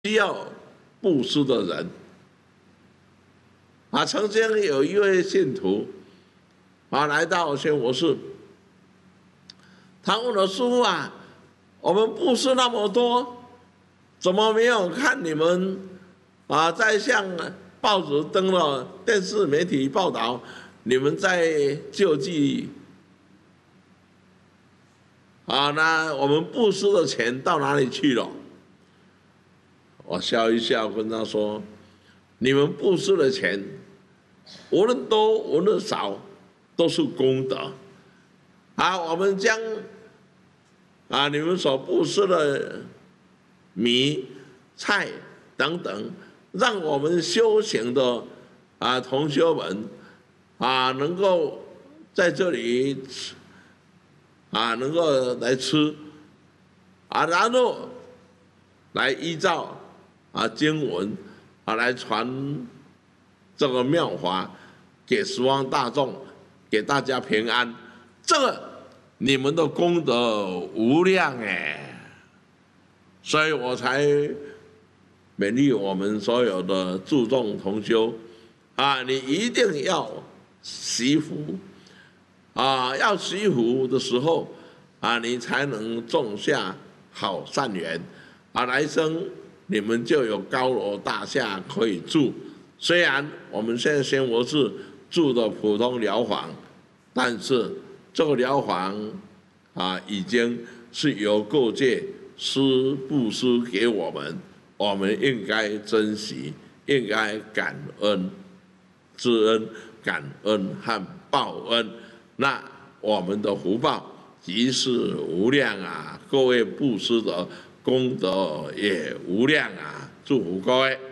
需要布施的人。曾经有一位信徒来到宣佛寺，他问了师父我们布施那么多，怎么没有看你们在向报纸登了电视媒体报道，你们在救济那我们布施的钱到哪里去了？我笑一笑，跟他说：“你们布施的钱，无论多无论少，都是功德。我们将你们所布施的米、菜等等，让我们修行的同学们能够在这里能够来吃然后来依照经文来传这个妙法给十方大众，给大家平安。这个你们的功德无量所以我才勉励我们所有的注重同修你一定要惜福要惜福的时候你才能种下好善缘来生你们就有高楼大厦可以住。虽然我们现在宣佛寺住的普通寮房，但是这个寮房已经是由各界布施给我们，我们应该珍惜，应该感恩、知恩、感恩和报恩。那我们的福报即是无量各位布施的功德也无量祝福各位。